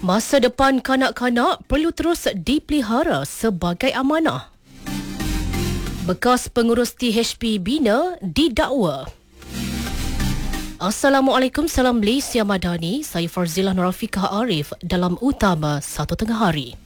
Masa depan kanak-kanak perlu terus dipelihara sebagai amanah. Bekas pengurus THP Bina didakwa. Assalamualaikum, salam Malaysia Madani. Saya Farzilah Nurafiqah Arif dalam Utama 1 Tengah Hari.